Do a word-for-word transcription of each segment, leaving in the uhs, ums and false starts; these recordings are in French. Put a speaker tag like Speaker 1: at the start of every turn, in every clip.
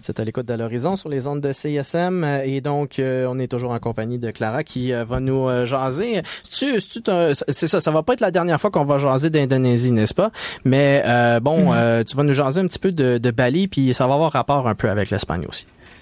Speaker 1: C'est à l'écoute de l'horizon sur les ondes de C I S M et donc euh, on est toujours en compagnie de Clara qui euh, va nous euh, jaser. C'est, c'est, c'est ça, ça va pas être la dernière fois qu'on va jaser d'Indonésie, n'est-ce pas? Mais euh, bon, mm-hmm. euh, tu vas nous jaser un petit peu de, de Bali, puis ça va avoir rapport un peu avec l'Espagne aussi.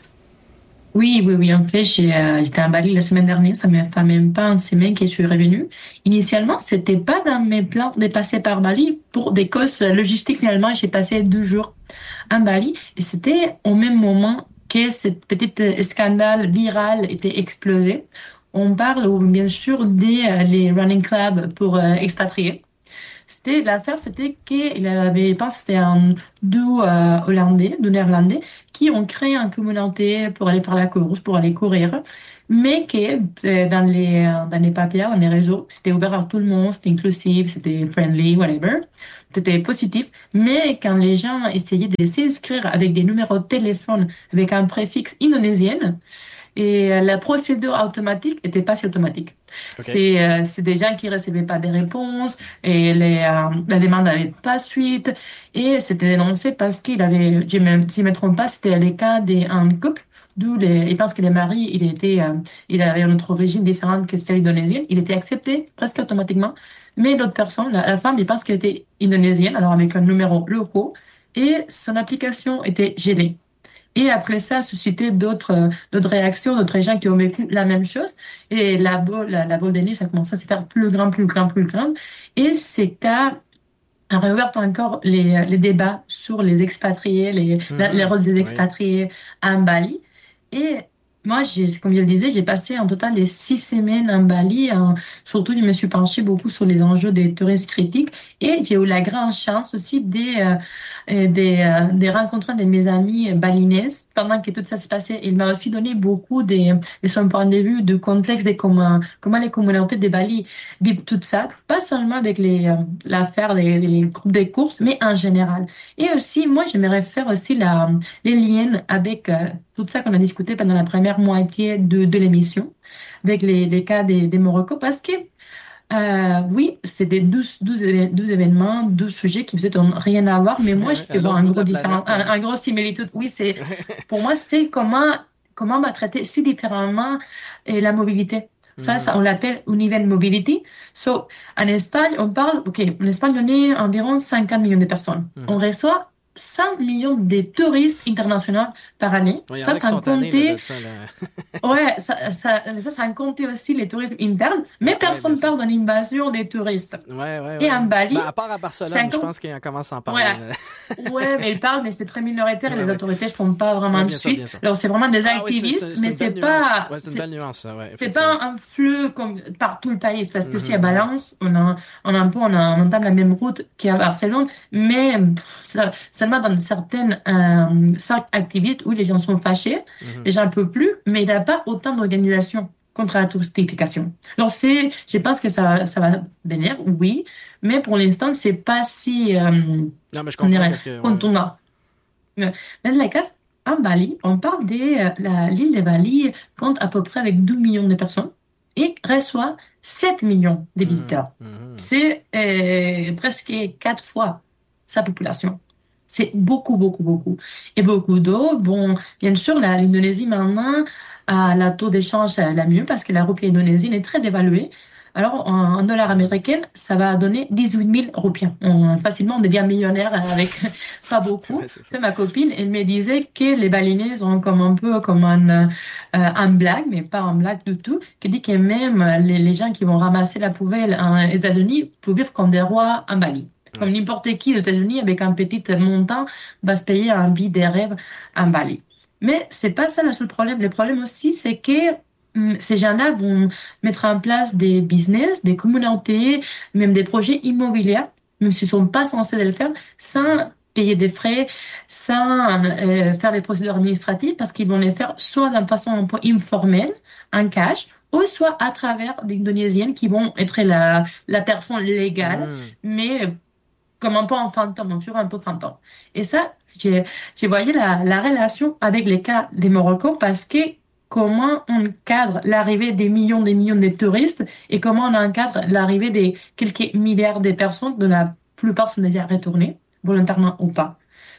Speaker 2: Oui, oui, oui. En fait, j'ai, euh, j'étais à Bali la semaine dernière. Ça ne fait même pas une semaine que je suis revenue. Initialement, c'était pas dans mes plans de passer par Bali pour des causes logistiques. Finalement, j'ai passé deux jours à Bali et c'était au même moment que ce petit scandale viral était explosé. On parle bien sûr des euh, les running clubs pour euh, expatriés. C'était l'affaire, c'était qu'il avait, je pense que c'était un duo euh, hollandais, deux néerlandais, qui ont créé une communauté pour aller faire la course, pour aller courir, mais que euh, dans les euh, dans les papiers, dans les réseaux, c'était ouvert à tout le monde, c'était inclusif, c'était friendly, whatever, c'était positif. Mais quand les gens essayaient de s'inscrire avec des numéros de téléphone avec un préfixe indonésien, et euh, la procédure automatique était pas si automatique.
Speaker 1: Okay.
Speaker 2: C'est euh, c'est des gens qui recevaient pas des réponses et les euh, la demande n'avait pas suite et c'était dénoncé parce qu'il avait, je me, si je me trompe pas, c'était le cas d'un couple d'où les, il pense que le mari il était euh, il avait une autre origine différente que celle indonésienne, il était accepté presque automatiquement, mais l'autre personne, la, la femme, il pense qu'elle était indonésienne, alors avec un numéro local et son application était gelée. Et après ça, suscité d'autres euh, d'autres réactions, d'autres gens qui ont vécu la même chose. Et la boule, la, la boule de neige, ça commence à se faire plus grand, plus grand, plus grand. Et ces cas a réouvert encore les, les débats sur les expatriés, les, mmh, la, les rôles des expatriés oui. à Bali. Et moi, j'ai, comme je le disais, j'ai passé en total les six semaines en Bali. Hein. Surtout, je me suis penchée beaucoup sur les enjeux des touristes critiques. Et j'ai eu la grande chance aussi de, euh, de, euh, de rencontrer de mes amis balinaises pendant que tout ça se passait. Il m'a aussi donné beaucoup de, de son point de vue, de contexte de comment, comment les communautés de Bali vivent tout ça. Pas seulement avec les, euh, l'affaire des, des groupes de courses, mais en général. Et aussi, moi, j'aimerais faire aussi la, les liens avec euh, tout ça qu'on a discuté pendant la première moitié de, de l'émission, avec les, les cas des, des Morocco, parce que euh, oui, c'est des douze, douze, douze événements, douze sujets qui peut-être n'ont rien à voir, mais moi, je peux voir un gros différent, un, un gros similitude. Oui, c'est, pour moi, c'est comment, comment on va traiter si différemment et la mobilité. Ça, ça, on l'appelle Univen Mobility. So, en Espagne, on parle, ok, en Espagne, on est environ cinquante millions de personnes. Mm-hmm. On reçoit cent millions de touristes internationaux par année.
Speaker 1: Oui,
Speaker 2: ça, sans compter,
Speaker 1: ça,
Speaker 2: ouais, ça, ça, ça, sans compter aussi les touristes internes. Mais ouais, personne ne parle de l'invasion des touristes.
Speaker 1: Ouais, ouais,
Speaker 2: Et
Speaker 1: ouais.
Speaker 2: en Bali.
Speaker 1: Ben, à part à Barcelone, cinquante... je pense qu'on commence à en parler.
Speaker 2: Ouais, ouais mais ils parlent, mais c'est très minoritaire et ouais, les ouais. autorités font pas vraiment
Speaker 1: ouais,
Speaker 2: de suite. Sûr, Alors, c'est vraiment des ah, activistes, oui, c'est, c'est, mais c'est, c'est pas,
Speaker 1: ouais, c'est une belle nuance, ça, ouais.
Speaker 2: C'est pas un flux comme par tout le pays, parce que mm-hmm. aussi à Valence, on a, on a un peu, on a, on entame la même route qu'à Barcelone, mais ça, seulement dans certaines euh, cercles activistes où les gens sont fâchés, mm-hmm. les gens ne peuvent plus, mais il n'y a pas autant d'organisations contre la touristification. Alors c'est, je pense que ça, ça va venir, oui, mais pour l'instant c'est pas si, euh,
Speaker 1: non mais je comprends parce que,
Speaker 2: contournant. Ouais. Mais dans la cas, en Bali, on parle de la, l'île de Bali compte à peu près avec douze millions de personnes et reçoit sept millions de visiteurs. Mmh, mmh. C'est euh, presque quatre fois sa population. C'est beaucoup, beaucoup, beaucoup. Et beaucoup d'eau. Bon, bien sûr, la, l'Indonésie maintenant a la taux d'échange la mieux parce que la roupie indonésienne est très dévaluée. Alors, en, en dollars américains, ça va donner dix-huit mille roupies. On, facilement, on devient millionnaire avec pas beaucoup. Ouais, c'est c'est ma copine, elle me disait que les balinaises ont comme un peu comme un, euh, un blague, mais pas un blague du tout, qui dit que même les, les gens qui vont ramasser la poubelle en États-Unis peuvent vivre comme des rois en Bali. Comme n'importe qui aux États-Unis, avec un petit montant, va se payer un vie des rêves en Bali. Mais c'est pas ça le seul problème. Le problème aussi, c'est que hum, ces gens-là vont mettre en place des business, des communautés, même des projets immobiliers, même s'ils sont pas censés le faire, sans payer des frais, sans euh, faire des procédures administratives, parce qu'ils vont les faire soit d'une façon un peu informelle, en cash, ou soit à travers des Indonésiennes qui vont être la, la personne légale, mmh. mais comme un peu en fantôme, un fur un peu fantôme. Et ça, j'ai, j'ai voyé la, la relation avec les cas des Morocco parce que comment on cadre l'arrivée des millions des millions de touristes et comment on encadre l'arrivée des quelques milliards de personnes dont la plupart sont déjà retournées, volontairement ou pas.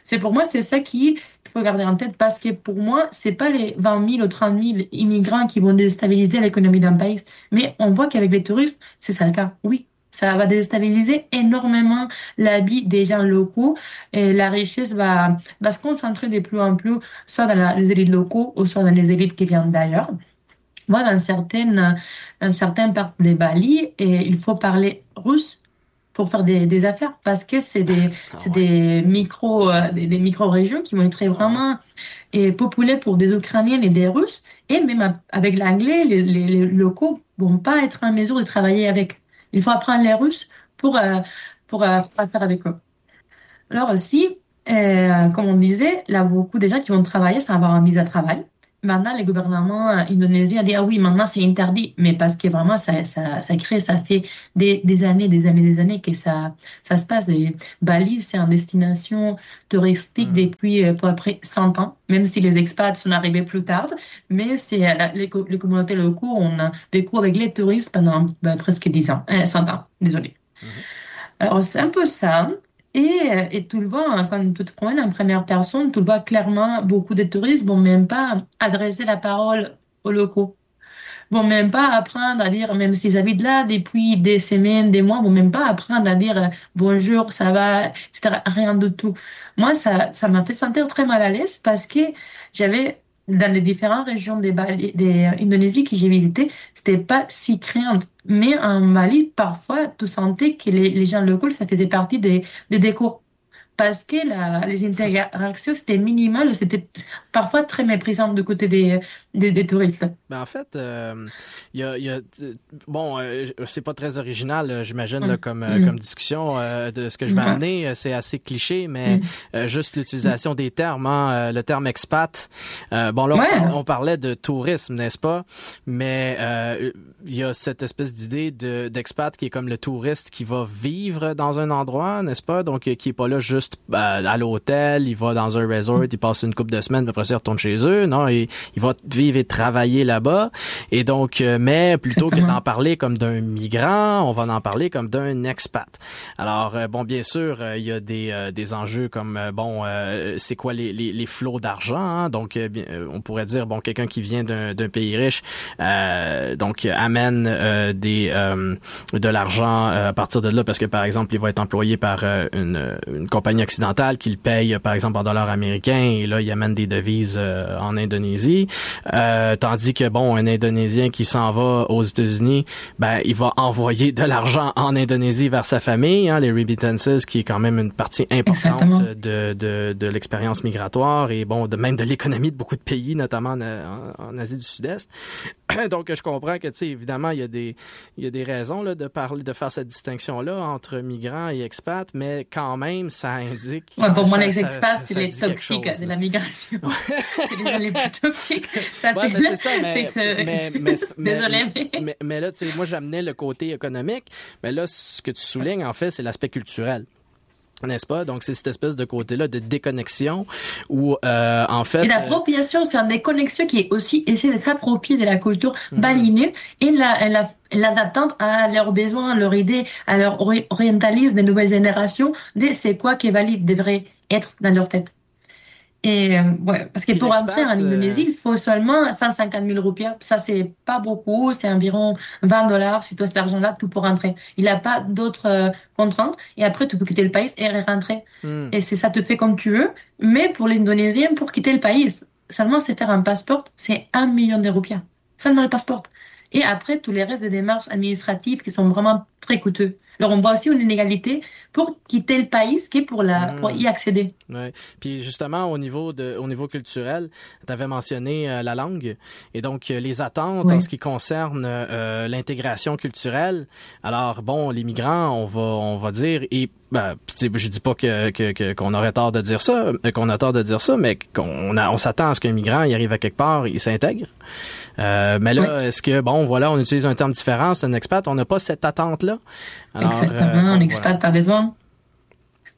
Speaker 2: C'est pour moi, c'est ça qui qu'il faut garder en tête parce que pour moi, c'est pas les vingt mille ou trente mille immigrants qui vont déstabiliser l'économie d'un pays. Mais on voit qu'avec les touristes, c'est ça le cas. Oui. Ça va déstabiliser énormément la vie des gens locaux et la richesse va, va se concentrer de plus en plus soit dans la- les élites locaux ou soit dans les élites qui viennent d'ailleurs. Moi, dans certaines, dans certaines parties des Bali, et il faut parler russe pour faire des, des affaires parce que c'est des,
Speaker 1: Ah
Speaker 2: c'est
Speaker 1: ouais.
Speaker 2: des micro, euh, des, des micro-régions qui vont être
Speaker 1: Ah ouais.
Speaker 2: vraiment et populaires pour des Ukrainiens et des Russes. Et même a- avec l'anglais, les, les, les locaux vont pas être en mesure de travailler avec. Il faut apprendre les Russes pour, euh, pour, euh, pour faire avec eux. Alors aussi, euh, comme on disait, là, beaucoup de gens qui vont travailler sans avoir un visa de travail. Maintenant, les gouvernements euh, indonésiens disent, ah oui, maintenant c'est interdit. Mais parce que vraiment, ça, ça, ça crée, ça fait des, des années, des années, des années que ça, ça se passe. Les Bali, c'est une destination touristique
Speaker 1: Hmm.
Speaker 2: depuis euh, à peu près cent ans, même si les expats sont arrivés plus tard. Mais c'est, euh, la- les, co- les communautés locaux ont euh, vécu avec les touristes pendant ben, presque dix ans, euh, cent ans, désolé.
Speaker 1: Mhm.
Speaker 2: Alors, c'est un peu ça. Et, euh, et tu le vois, hein, quand tu te promènes en première personne, tu le vois clairement, beaucoup de touristes vont même pas adresser la parole aux locaux. Vont même pas apprendre à dire, même s'ils habitent là depuis des semaines, des mois, vont même pas apprendre à dire euh, bonjour, ça va, et cetera. Rien du tout. Moi, ça, ça m'a fait sentir très mal à l'aise parce que j'avais, dans les différentes régions des Bali, des euh, Indonésie que j'ai visitées, c'était pas si crainte. Mais en Bali, parfois, tu sentais que les, les gens locaux, ça faisait partie des, des décors. Parce que la, les interactions, c'était minimal, c'était parfois très méprisant du côté des, des, des touristes.
Speaker 1: Ben en fait, euh, il y a, il y a euh, bon, euh, c'est pas très original, euh, j'imagine, là,
Speaker 2: Mm.
Speaker 1: comme euh, comme
Speaker 2: Mm.
Speaker 1: discussion euh, de ce que je vais
Speaker 2: Ouais.
Speaker 1: amener, euh, c'est assez cliché, mais
Speaker 2: Mm.
Speaker 1: euh, juste l'utilisation des termes, hein, euh, le terme expat. Euh, bon là, on, par-
Speaker 2: Ouais.
Speaker 1: on parlait de tourisme, n'est-ce pas? Mais euh, il y a cette espèce d'idée de d'expat qui est comme le touriste qui va vivre dans un endroit, n'est-ce pas? Donc euh, qui est pas là juste euh, à l'hôtel, il va dans un resort, il passe une couple de semaines, puis après ça il retourne chez eux. Non, il, il va vivre et travailler là. Là-bas. Et donc, euh, mais plutôt que
Speaker 2: Exactement.
Speaker 1: d'en parler comme d'un migrant, on va en parler comme d'un expat. Alors, euh, bon, bien sûr, euh, il y a des, euh, des enjeux comme, euh, bon, euh, c'est quoi les, les, les flots d'argent, hein? Donc, euh, bien, euh, on pourrait dire, bon, quelqu'un qui vient d'un, d'un pays riche, euh, donc, amène euh, des, euh, de l'argent euh, à partir de là, parce que, par exemple, il va être employé par euh, une, une compagnie occidentale qui le paye, par exemple, en dollars américains, et là, il amène des devises euh, en Indonésie. Euh, tandis que bon, un Indonésien qui s'en va aux États-Unis, ben il va envoyer de l'argent en Indonésie vers sa famille, hein, les remittances, qui est quand même une partie importante
Speaker 2: Exactement.
Speaker 1: de de, de l'expérience migratoire et bon, de même de l'économie de beaucoup de pays, notamment en, en, en Asie du Sud-Est. Donc je comprends que tu sais évidemment il y a des il y a des raisons là de parler de faire cette distinction là entre migrants et expats, mais quand même ça indique
Speaker 2: Ouais, pour moi,
Speaker 1: ça,
Speaker 2: les
Speaker 1: ça,
Speaker 2: expats,
Speaker 1: ça,
Speaker 2: c'est
Speaker 1: ça
Speaker 2: les
Speaker 1: dit quelque
Speaker 2: toxiques
Speaker 1: chose,
Speaker 2: de
Speaker 1: là.
Speaker 2: la migration. C'est les gens les plus toxiques. Ça
Speaker 1: Ouais,
Speaker 2: fait-
Speaker 1: ben c'est ça, mais,
Speaker 2: c'est que-
Speaker 1: mais, mais, mais,
Speaker 2: Désolée, mais...
Speaker 1: mais, mais là, tu sais, moi, j'amenais le côté économique, mais là, ce que tu soulignes, en fait, c'est l'aspect culturel. N'est-ce pas? Donc, c'est cette espèce de côté-là de déconnexion où, euh, en fait...
Speaker 2: Et
Speaker 1: euh,
Speaker 2: l'appropriation, c'est une déconnexion qui est aussi essayer de s'approprier de la culture
Speaker 1: mhm,
Speaker 2: balinese et la, la, l'adaptant à leurs besoins, à leurs idées, à leur ori- orientalisme des nouvelles générations, de c'est quoi qui est valide, devrait être dans leur tête. Et euh, ouais, parce que
Speaker 1: puis
Speaker 2: pour entrer en
Speaker 1: l'expat, euh,
Speaker 2: Indonésie, il faut seulement cent cinquante mille roupies. Ça, c'est pas beaucoup, c'est environ vingt dollars. Si tu as cet argent-là, tout pour rentrer. Il n'y a pas d'autres euh, contraintes. Et après, tu peux quitter le pays et rentrer.
Speaker 1: hmm,
Speaker 2: Et c'est ça, te fait comme tu veux. Mais pour les Indonésiens, pour quitter le pays, seulement c'est faire un passeport, c'est un million de roupies. Seulement le passeport. Et après, tous les restes des démarches administratives qui sont vraiment très coûteux. Alors, on voit aussi une inégalité pour quitter le pays, ce qui est pour la, pour
Speaker 1: hmm.
Speaker 2: y accéder.
Speaker 1: Ouais. Puis justement au niveau de au niveau culturel, tu avais mentionné euh, la langue et donc euh, les attentes en
Speaker 2: Oui.
Speaker 1: ce qui concerne euh, l'intégration culturelle. Alors bon, les migrants, on va on va dire et ben tu sais, je dis pas que, que, que qu'on aurait tort de dire ça, euh, qu'on a tort de dire ça, mais qu'on a, on s'attend à ce qu'un migrant il arrive à quelque part, il s'intègre. Euh, mais là,
Speaker 2: Oui.
Speaker 1: est-ce que bon voilà, on utilise un terme différent, c'est un expat, on n'a pas cette attente là. Alors
Speaker 2: Exactement,
Speaker 1: euh,
Speaker 2: un
Speaker 1: bon,
Speaker 2: expat
Speaker 1: voilà.
Speaker 2: pas besoin.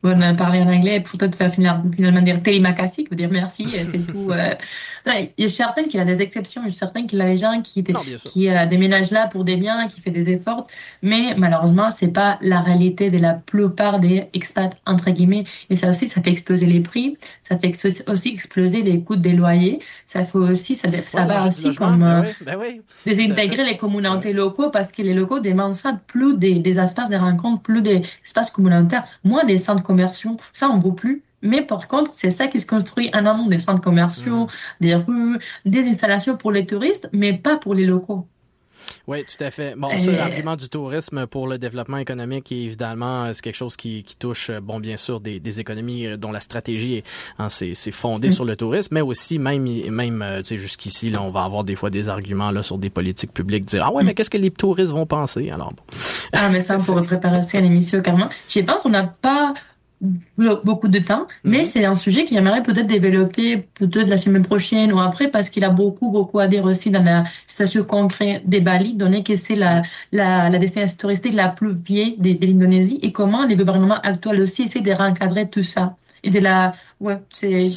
Speaker 2: bonne parler en anglais pour te faire finir, finalement dire terima kasih, qui veut dire merci, et c'est tout. Euh. Ouais, il y a certains qu'il y a des exceptions, il y a certains qu'il y a des gens qui,
Speaker 1: Non, bien sûr.
Speaker 2: qui euh, déménagent là pour des biens, qui fait des efforts, mais malheureusement, c'est pas la réalité de la plupart des expats, entre guillemets, et ça aussi, ça fait exploser les prix, ça fait ex- aussi exploser les coûts des loyers, ça fait aussi, ça,
Speaker 1: Ouais,
Speaker 2: ça va
Speaker 1: loge-
Speaker 2: aussi
Speaker 1: logement,
Speaker 2: comme,
Speaker 1: ben
Speaker 2: euh,
Speaker 1: oui, ben oui, tout à fait.
Speaker 2: désintégrer les
Speaker 1: Ben oui.
Speaker 2: communautés locaux parce que les locaux demandent ça, plus des, des espaces de rencontre, plus des espaces communautaires, moins des centres commerciaux. Ça, on ne vaut plus. Mais par contre, c'est ça qui se construit en amont des centres commerciaux,
Speaker 1: Hmm.
Speaker 2: des rues, des installations pour les touristes, mais pas pour les locaux.
Speaker 1: Oui, tout à fait. Bon, ça,
Speaker 2: Et,
Speaker 1: l'argument du tourisme pour le développement économique, évidemment, euh, c'est quelque chose qui, qui touche, euh, bon, bien sûr, des, des économies euh, dont la stratégie est, hein, c'est, c'est fondée sur le tourisme, mais aussi, même, même, euh, tu sais, jusqu'ici, là, on va avoir des fois des arguments, là, sur des politiques publiques, dire, ah ouais, mais qu'est-ce que les touristes vont penser? Alors, bon.
Speaker 2: ah, mais ça, on
Speaker 1: C'est-
Speaker 2: pourrait préparer ça à l'émission carrément. Je pense, on n'a pas be- beaucoup de temps, mais
Speaker 1: Mhm.
Speaker 2: c'est un sujet qu'il aimerait peut-être développer peut-être la semaine prochaine ou après parce qu'il a beaucoup, beaucoup à dire aussi dans la situation concrète des Bali, donné que c'est la, la, la destination touristique la plus vieille de, de l'Indonésie et comment les gouvernements actuels aussi essaient de recadrer tout ça. Et de la, ouais, c'est,